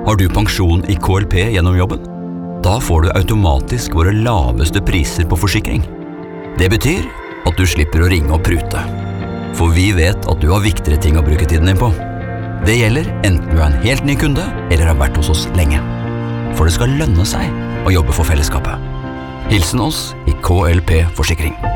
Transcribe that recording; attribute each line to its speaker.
Speaker 1: Har du pensjon i KLP gjennom jobben? Da får du automatisk våre laveste priser på forsikring. Det betyr at du slipper å ringe og prute. For vi vet at du har viktigere ting å bruke tiden din på. Det gjelder enten du er en helt ny kunde eller har vært hos oss lenge. For det skal lønne seg å jobbe for fellesskapet. Hilsen oss i KLP Forsikring.